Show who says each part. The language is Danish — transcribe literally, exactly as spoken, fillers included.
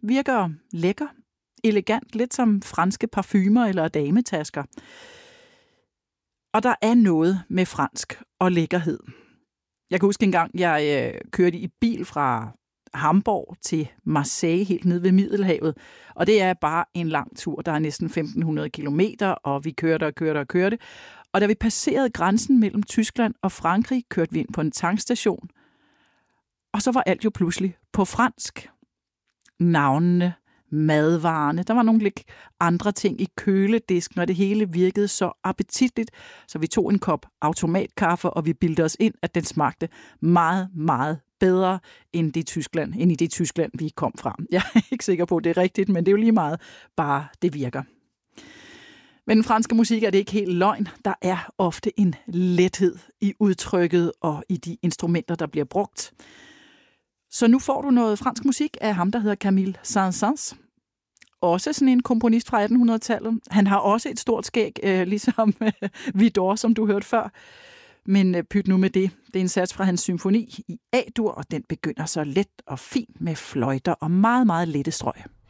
Speaker 1: virker lækker, elegant, lidt som franske parfumer eller dametasker. Og der er noget med fransk og lækkerhed. Jeg kan huske en gang, jeg øh, kørte i bil fra Hamburg til Marseille, helt nede ved Middelhavet. Og det er bare en lang tur. Der er næsten femten hundrede kilometer, og vi kørte og kørte og kørte. Og da vi passerede grænsen mellem Tyskland og Frankrig, kørte vi ind på en tankstation. Og så var alt jo pludselig på fransk. Navnene, madvarerne, der var nogle lidt andre ting i køledisken, og det hele virkede så appetitligt, så vi tog en kop automatkaffe, og vi bildte os ind, at den smagte meget, meget bedre end, det Tyskland, end i det Tyskland, vi kom fra. Jeg er ikke sikker på, at det er rigtigt, men det er jo lige meget, bare det virker. Men den franske musik er det ikke helt løgn. Der er ofte en lethed i udtrykket og i de instrumenter, der bliver brugt. Så nu får du noget fransk musik af ham, der hedder Camille Saint-Saëns. Også sådan en komponist fra attenhundredetallet. Han har også et stort skæg, øh, ligesom øh, Widor, som du hørte før. Men øh, pyt nu med det. Det er en sats fra hans symfoni i A-dur, og den begynder så let og fint med fløjter og meget, meget lette strøg.